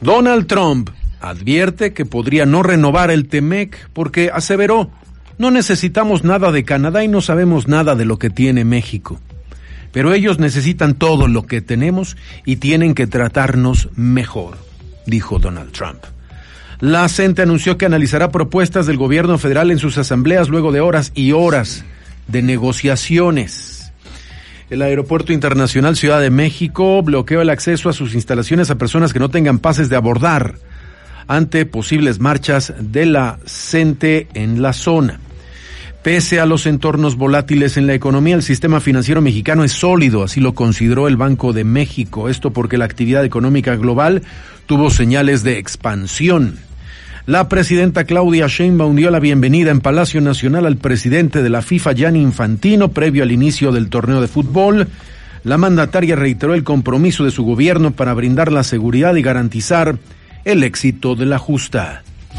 Donald Trump advierte que podría no renovar el TEMEC porque aseveró: no necesitamos nada de Canadá y no sabemos nada de lo que tiene México. Pero ellos necesitan todo lo que tenemos y tienen que tratarnos mejor, dijo Donald Trump. La CENTE anunció que analizará propuestas del gobierno federal en sus asambleas luego de horas y horas de negociaciones. El Aeropuerto Internacional Ciudad de México bloqueó el acceso a sus instalaciones a personas que no tengan pases de abordar ante posibles marchas de la CENTE en la zona. Pese a los entornos volátiles en la economía, el sistema financiero mexicano es sólido, así lo consideró el Banco de México. Esto porque la actividad económica global tuvo señales de expansión. La presidenta Claudia Sheinbaum dio la bienvenida en Palacio Nacional al presidente de la FIFA, Gianni Infantino, previo al inicio del torneo de fútbol. La mandataria reiteró el compromiso de su gobierno para brindar la seguridad y garantizar el éxito de la justa.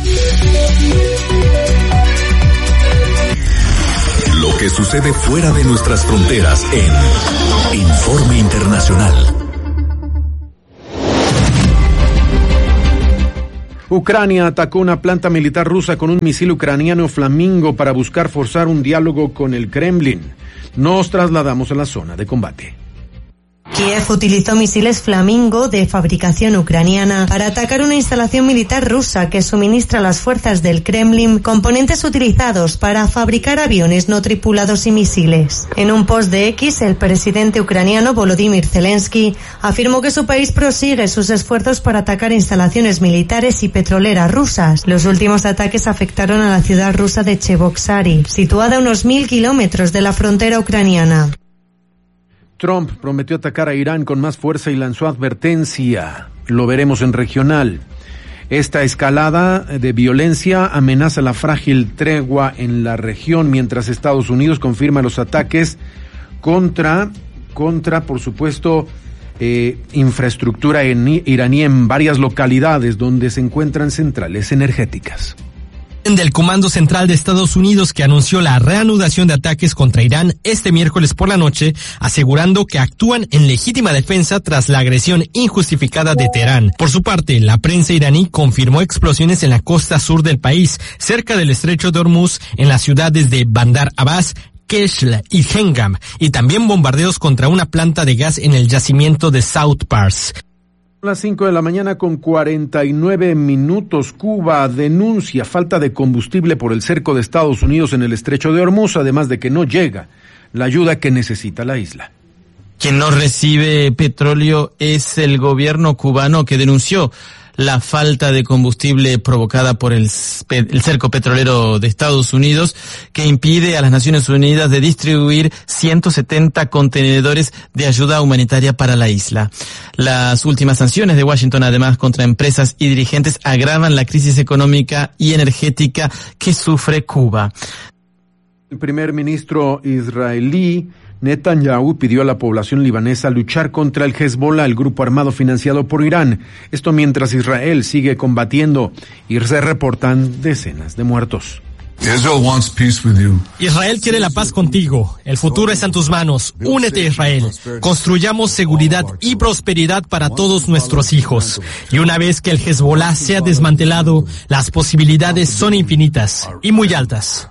Lo que sucede fuera de nuestras fronteras en Informe Internacional. Ucrania atacó una planta militar rusa con un misil ucraniano Flamingo para buscar forzar un diálogo con el Kremlin. Nos trasladamos a la zona de combate. Kiev utilizó misiles Flamingo de fabricación ucraniana para atacar una instalación militar rusa que suministra a las fuerzas del Kremlin componentes utilizados para fabricar aviones no tripulados y misiles. En un post de X, el presidente ucraniano Volodymyr Zelensky afirmó que su país prosigue sus esfuerzos para atacar instalaciones militares y petroleras rusas. Los últimos ataques afectaron a la ciudad rusa de Cheboksary, situada a unos 1000 kilómetros de la frontera ucraniana. Trump prometió atacar a Irán con más fuerza y lanzó advertencia. Lo veremos en regional. Esta escalada de violencia amenaza la frágil tregua en la región, mientras Estados Unidos confirma los ataques contra, por supuesto, infraestructura iraní en varias localidades donde se encuentran centrales energéticas. Del Comando Central de Estados Unidos, que anunció la reanudación de ataques contra Irán este miércoles por la noche, asegurando que actúan en legítima defensa tras la agresión injustificada de Teherán. Por su parte, la prensa iraní confirmó explosiones en la costa sur del país, cerca del estrecho de Hormuz, en las ciudades de Bandar Abbas, Keshl y Hengam, y también bombardeos contra una planta de gas en el yacimiento de South Pars. A las 5 de la mañana con 49 minutos, Cuba denuncia falta de combustible por el cerco de Estados Unidos en el estrecho de Hormuz, además de que no llega la ayuda que necesita la isla. Quien no recibe petróleo es el gobierno cubano, que denunció la falta de combustible provocada por el cerco petrolero de Estados Unidos, que impide a las Naciones Unidas de distribuir 170 contenedores de ayuda humanitaria para la isla. Las últimas sanciones de Washington, además, contra empresas y dirigentes agravan la crisis económica y energética que sufre Cuba. El primer ministro israelí Netanyahu pidió a la población libanesa luchar contra el Hezbollah, el grupo armado financiado por Irán. Esto mientras Israel sigue combatiendo y se reportan decenas de muertos. Israel quiere la paz contigo. El futuro está en tus manos. Únete a Israel. Construyamos seguridad y prosperidad para todos nuestros hijos. Y una vez que el Hezbollah sea desmantelado, las posibilidades son infinitas y muy altas.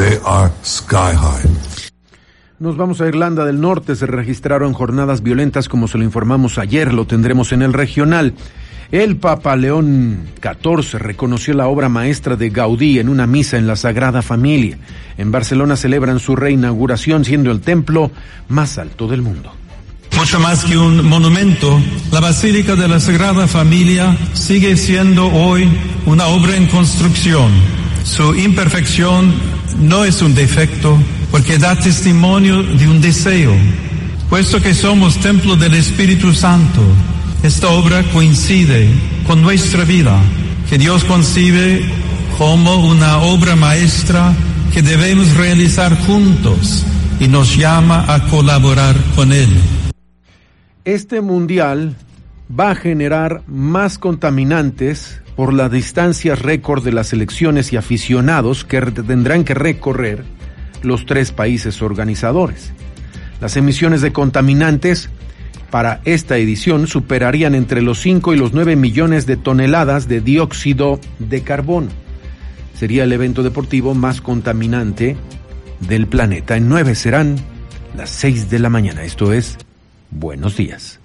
Nos vamos a Irlanda del Norte. Se registraron jornadas violentas, como se lo informamos ayer, lo tendremos en el regional. El Papa León XIV reconoció la obra maestra de Gaudí en una misa en la Sagrada Familia. En Barcelona celebran su reinauguración, siendo el templo más alto del mundo. Mucho más que un monumento, la Basílica de la Sagrada Familia sigue siendo hoy una obra en construcción. Su imperfección no es un defecto, porque da testimonio de un deseo. Puesto que somos templo del Espíritu Santo, esta obra coincide con nuestra vida, que Dios concibe como una obra maestra que debemos realizar juntos y nos llama a colaborar con Él. Este mundial va a generar más contaminantes por las distancias récord de las selecciones y aficionados que tendrán que recorrer los 3 países organizadores. Las emisiones de contaminantes para esta edición superarían entre los 5 y los 9 millones de toneladas de dióxido de carbono. Sería el evento deportivo más contaminante del planeta. En 9 serán las 6 de la mañana. Esto es Buenos Días.